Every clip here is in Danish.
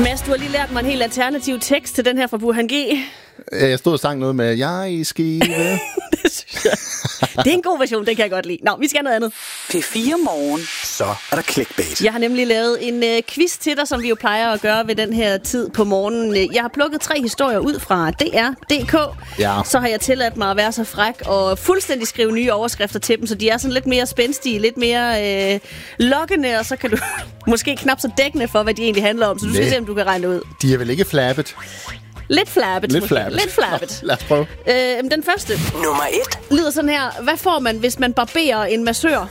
Mads, du har lige lært mig en helt alternativ tekst til den her fra Burhan G. Jeg stod og sang noget med, jeg i Skive. Det synes jeg. Det er en god version, den kan jeg godt lide. Nå, vi skal have noget andet. P4 Morgen. Så er der clickbait. Jeg har nemlig lavet en quiz til dig, som vi jo plejer at gøre ved den her tid på morgenen. Jeg har plukket 3 historier ud fra DR.dk. Ja. Så har jeg tilladt mig at være så fræk og fuldstændig skrive nye overskrifter til dem, så de er sådan lidt mere spændstige, lidt mere lokkende, og så kan du måske knap så dækkende for, hvad de egentlig handler om. Så du skal se, om du kan regne ud. De er vel ikke flabbet? Lidt flabbet. Lidt flabbet. Lad os prøve. Den første. Nummer 1. Lyder sådan her. Hvad får man, hvis man barberer en massør?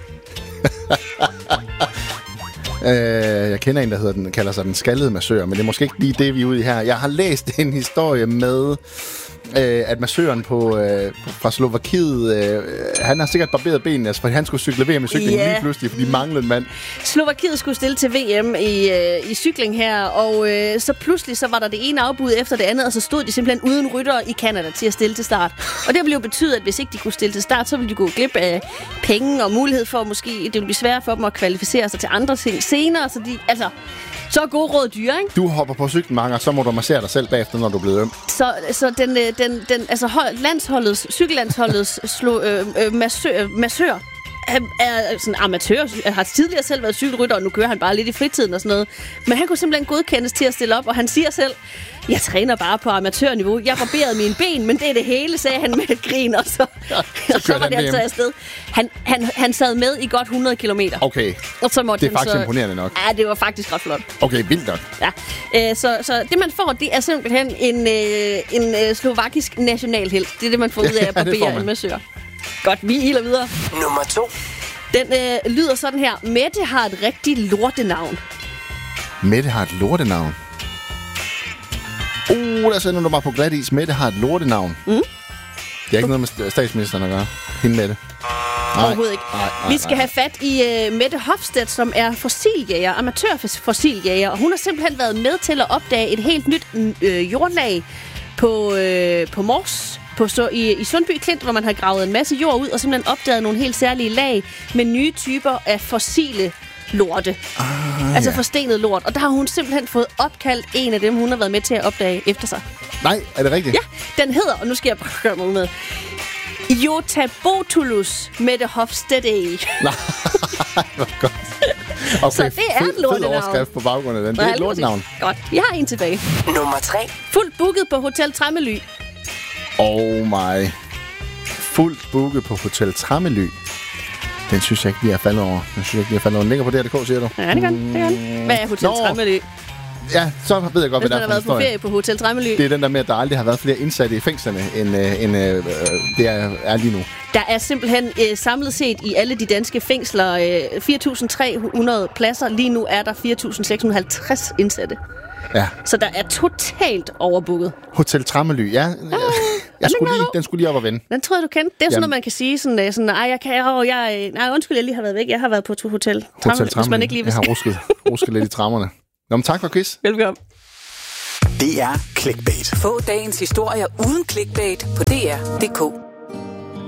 Jeg kender en, der kalder sig den skaldede massør, men det er måske ikke lige det, vi er ude i her. Jeg har læst en historie med, at massøren fra Slovakiet, han har sikkert barberet benene, for han skulle cykle VM i cykling lige pludselig, fordi de manglede en mand. Slovakiet skulle stille til VM i cykling her, og så pludselig så var der det ene afbud efter det andet, og så stod de simpelthen uden ryttere i Canada til at stille til start. Og det ville jo betyde, at hvis ikke de kunne stille til start, så ville de gå glip af penge og mulighed for, måske det ville blive svært for dem at kvalificere sig til andre ting senere, så er gode råd dyre, ikke? Du hopper på cyklen, Manger, så må du massere dig selv bagefter, når du er blevet ømt. Så cykellandsholdets massør er sådan amatør, har tidligere selv været cykelrytter, og nu kører han bare lidt i fritiden og sådan noget. Men han kunne simpelthen godkendes til at stille op, og han siger selv, jeg træner bare på amatørniveau. Jeg barberede mine ben, men det er det hele, sagde han med et grin, og så var det altså afsted. Han sad med i godt 100 kilometer. Okay, og så måtte det er faktisk imponerende nok. Ja, det var faktisk ret flot. Okay, vildt nok. Ja. Så det, man får, det er simpelthen en slovakisk nationalhelt. Det er det, man får ud af at barbere en massør. Godt, vi iler videre. Nummer 2. Den lyder sådan her. Mette har et rigtig lortenavn. Mette har et lortenavn? Der sender du mig på glat is. Mette har et lortenavn. Det er ikke noget med statsministeren at gøre. Hende Mette. Overhovedet ikke. Vi skal have fat i Mette Hofstedt, som er fossiljæger, amatørfossiljæger. Og hun har simpelthen været med til at opdage et helt nyt jordlag på Mors. I Sundby Klint, hvor man har gravet en masse jord ud og simpelthen opdaget nogle helt særlige lag med nye typer af fossile lorte. Altså forstenet lort. Og der har hun simpelthen fået opkaldt en af dem, hun har været med til at opdage efter sig. Nej, er det rigtigt? Ja, den hedder, og nu skal jeg bare gøre mig med, Jotabotulus Mette Hofstedt. Nej, hvor godt. Okay, så det er et lortenavn. Fed overskrift på baggrund af den. Det er et lortenavn. Godt, vi har en tilbage. Nummer 3. Fuldt booket på Hotel Træmely. Oh my. Fuldt booket på Hotel Træmely. Den synes jeg ikke, vi har faldet over. Den ligger på DR.dk, siger du? Ja, det gør den. Hvad er Hotel Træmely? Ja, så ved jeg godt, hvad der er for en historie. Hvis man har været på ferie på Hotel Træmely. Det er den der med, at der aldrig har været flere indsatte i fængslerne, end det er lige nu. Der er simpelthen samlet set i alle de danske fængsler 4.300 pladser. Lige nu er der 4.650 indsatte. Ja. Så der er totalt overbooket. Hotel Træmely, ja. Den skulle lige op og vende. Den tror jeg, du kendte. Det er sådan noget, man kan sige. Undskyld, jeg lige har været væk. Jeg har været på Hotel Træmely, hvis man ikke lige vil. Jeg har rusket lidt i trammerne. Nå, men tak for quiz. Velkommen. Det er clickbait. Få dagens historier uden clickbait på DR.dk.